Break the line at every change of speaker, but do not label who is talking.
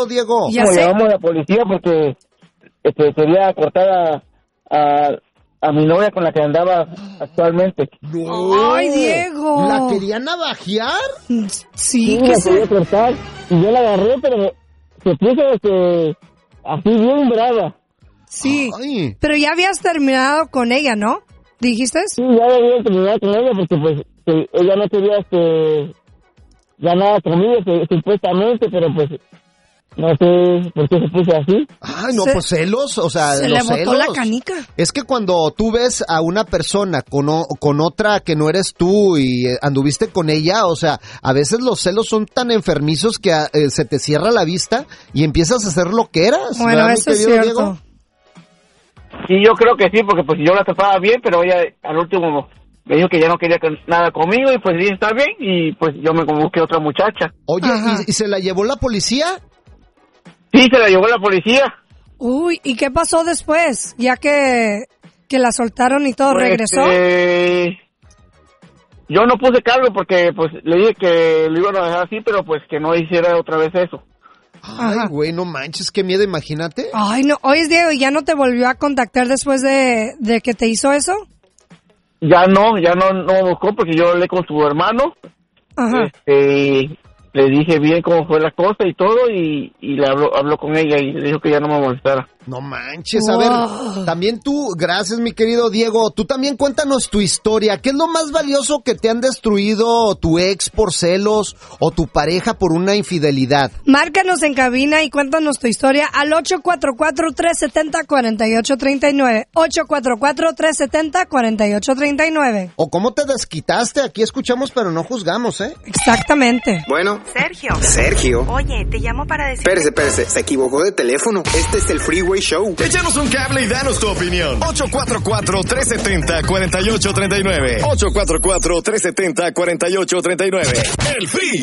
Diego?
Ya sé.
Llamamos a la policía porque quería cortar a mi novia con la que andaba actualmente.
No.
¡Ay, Diego!
¿La quería navajear?
Sí,
la
que
quería
se...
cortar y yo la agarré, pero se puso así bien brava.
Sí,
Ay.
pero ya habías terminado con ella, ¿no? ¿Dijiste?
Sí, ya había terminado con ella porque pues ella no quería ya nada conmigo supuestamente, pero pues no sé por qué se puso así.
Ay, no,
Se-
pues celos, o sea,
Se
los
le botó
celos.
la canica.
Es que cuando tú ves a una persona con otra que no eres tú y anduviste con ella, o sea, a veces los celos son tan enfermizos que se te cierra la vista y empiezas a hacer lo que eras.
Bueno,
¿verdad, mi
eso es
querido
cierto.
Diego?
Sí, yo creo que sí, porque pues yo la trataba bien, pero ella al último me dijo que ya no quería nada conmigo y pues dije, está bien, y pues yo me busqué otra muchacha.
Oye,
Ajá.
¿y se la llevó la policía?
Sí, se la llevó la policía.
Uy, ¿y qué pasó después? Ya que la soltaron y todo,
Pues,
¿regresó?
Yo no puse cargo porque pues le dije que lo iban a dejar así, pero pues que no hiciera otra vez eso.
Ay,
Ajá.
güey, no manches, qué miedo, imagínate.
Ay, no. Oye, Diego, ¿y ya no te volvió a contactar después de que te hizo eso?
Ya no buscó porque yo hablé con su hermano.
Ajá.
Le dije bien cómo fue la cosa y todo y le habló con ella y le dijo que ya no me molestara.
No manches, a ver, también tú, gracias mi querido Diego, tú también cuéntanos tu historia. ¿Qué es lo más valioso que te han destruido tu ex por celos o tu pareja por una infidelidad?
Márcanos en cabina y cuéntanos tu historia al 844-370-4839. 844-370-4839.
¿O cómo te desquitaste? Aquí escuchamos pero no juzgamos, ¿eh?
Exactamente.
Bueno,
Sergio.
Oye, te llamo para decir...
Espérese, se equivocó de teléfono. Este es el Freeway Show.
Échanos un cable y danos tu opinión. 844-370-4839. 844-370-4839. El Free.